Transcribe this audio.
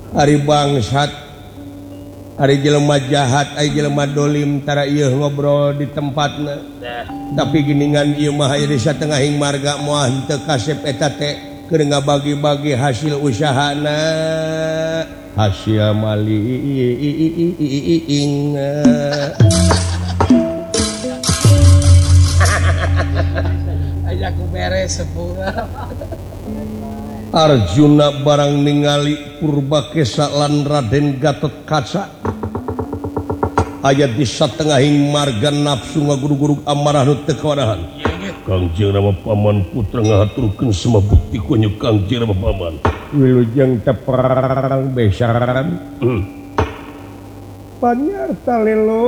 Ari bangsat Ari jelema jahat Ari jelema dolim tara ieu ngobrol di tempatna tapi geningan ieu mah aya di satengahing marga moal teu kasep eta teh keur ngabagi-bagi hasil usahana hasil maling aya ku beres sepura Arjuna barang ningali Purbakesa lan Raden Gatotkaca aya di satengahing marga nafsu ngaguru-guru amarah nu teu kawadahan. Kangjeng Rama Paman putra ngahaturkeun semua bukti kunyu Kangjeng Rama Paman. Wilujeng teperang besaran. Panyarta lelo